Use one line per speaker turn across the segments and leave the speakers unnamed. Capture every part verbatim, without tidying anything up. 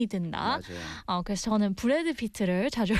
든다.
맞아요.
어, 그래서 저는 브래드 피트를 자주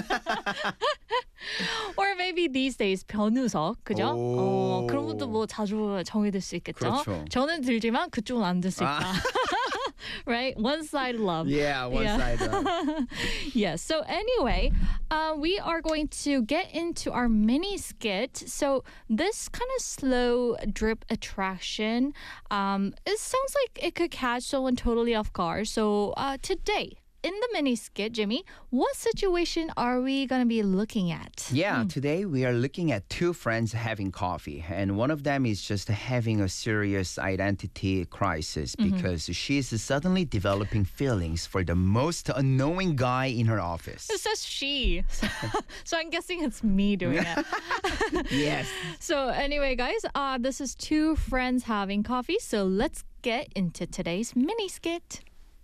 or maybe these days 변우석 그죠? 어,
오.
그런 분도 뭐 자주 정이 들 수 있겠죠.
그렇죠.
저는 들지만 그쪽은 안 들 수 있다.
아.
Right? One side love.
Yeah, one
Yeah.
side up.
Yes. So anyway, uh, we are going to get into our mini skit. So this kind of slow drip attraction, um, it sounds like it could catch someone totally off guard. So uh, today, in the mini skit, Jimmy, what situation are we going to be looking at?
Yeah, today we are looking at two friends having coffee, and one of them is just having a serious identity crisis because she's suddenly developing feelings for the most annoying guy in her office.
It says she. So I'm guessing it's me doing it.
Yes.
So anyway, guys, uh, this is two friends having coffee. So let's get into today's mini skit.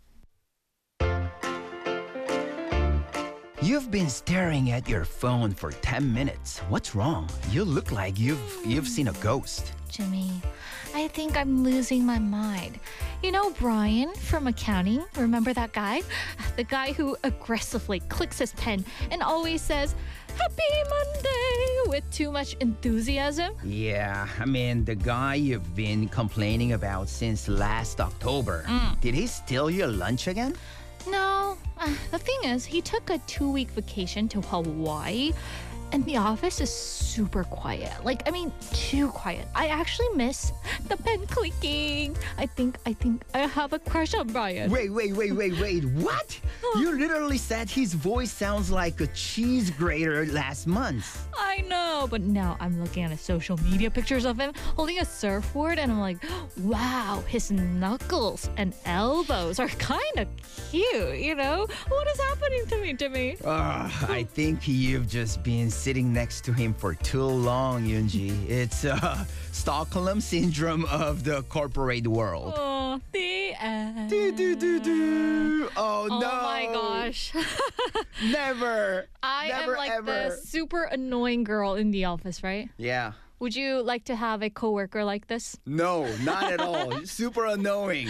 You've been staring at your phone for ten minutes. What's wrong? You look like you've you've seen a ghost.
Jimmy, I think I'm losing my mind. You know Brian from accounting? Remember that guy? The guy who aggressively clicks his pen and always says, Happy Monday, with too much enthusiasm?
Yeah, I mean, the guy you've been complaining about since last October. Did he steal your lunch again?
No. Uh, the thing is, he took a two-week vacation to Hawaii, and the office is super quiet. Like, I mean, too quiet. I actually miss the pen clicking. I think, I think I have a crush on Brian.
Wait, wait, wait, wait, wait. What? You literally said his voice sounds like a cheese grater last month.
I know, but now I'm looking at his social media pictures of him holding a surfboard, and I'm like, wow, his knuckles and elbows are kind of cute, you know? What is happening to me, Jimmy?
Uh, I think you've just been sitting next to him for too long, Yoonji. It's uh, Stockholm syndrome of the corporate world.
Oh, the end.
Do, do, do, do. Oh,
Oh
no.
my gosh.
Never.
I
Never,
am like
ever.
the super annoying girl in the office, right?
Yeah.
Would you like to have a coworker like this?
No, not at all. Super annoying.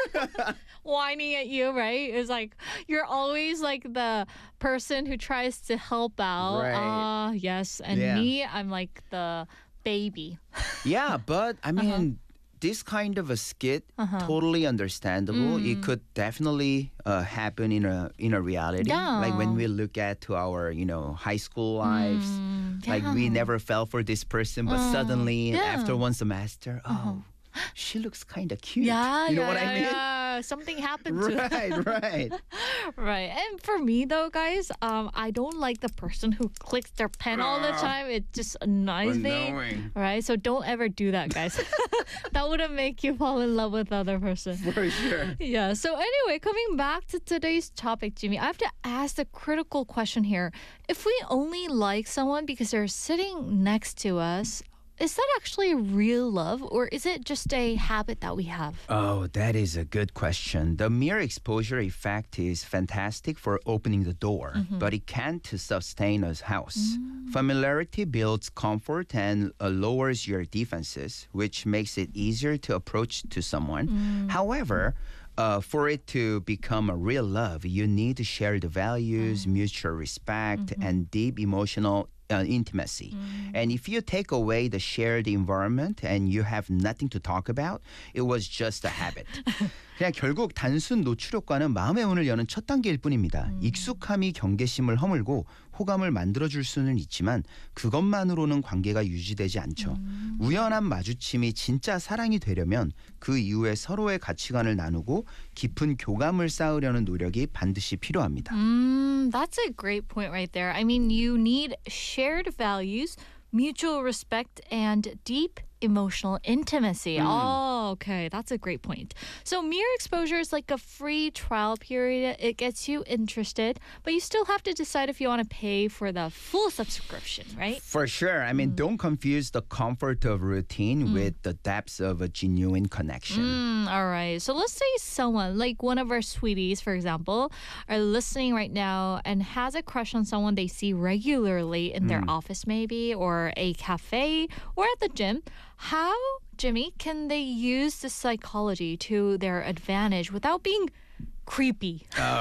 Whining at you, right? It's like you're always like the person who tries to help out.
Right.
Ah, yes. And
Yeah.
me, I'm like the baby.
Yeah, but I mean, this kind of a skit, totally understandable. It could definitely uh, happen in a in a reality.
Yeah.
Like when we look at to our, you know, high school lives. Like we
yeah.
never fell for this person, but suddenly
yeah.
after one semester, oh, she looks kind of cute.
Yeah,
you know
yeah,
what
yeah,
I mean?
yeah. Something happened to
Right, right.
Right. And for me though, guys, um, I don't like the person who clicks their pen all the time. It just annoys
Annoying.
me. Right. So don't ever do that, guys. That wouldn't make you fall in love with the other person.
For sure.
Yeah. So anyway, coming back to today's topic, Jimmy, I have to ask the critical question here. If we only like someone because they're sitting next to us, is that actually real love, or is it just a habit that we have?
Oh, that is a good question. The mere exposure effect is fantastic for opening the door, but it can't sustain a house. Familiarity builds comfort and uh, lowers your defenses, which makes it easier to approach to someone. However, uh, for it to become a real love, you need to share the values, mutual respect, and deep emotional uh, intimacy. And if you take away the shared environment and you have nothing to talk about, it was just a habit. 그냥 결국 단순 노출효과는 마음의 문을 여는 첫 단계일 뿐입니다. 익숙함이 경계심을 허물고 호감을 만들어줄 수는 있지만 그것만으로는 관계가 유지되지 않죠. 우연한 마주침이 진짜 사랑이 되려면 그 이후에 서로의 가치관을 나누고 깊은 교감을 쌓으려는 노력이 반드시 필요합니다.
Mm, that's a great point right there. I mean, you need shared values, mutual respect, and deep emotional intimacy. Oh, okay. That's a great point. So mere exposure is like a free trial period. It gets you interested, but you still have to decide if you want to pay for the full subscription, right?
For sure. I mean, don't confuse the comfort of routine with the depths of a genuine connection.
Mm, all right. So let's say someone, like one of our sweeties, for example, are listening right now and has a crush on someone they see regularly in their office, maybe, or a cafe, or at the gym. How, Jimmy, can they use the psychology to their advantage without being creepy?
Uh,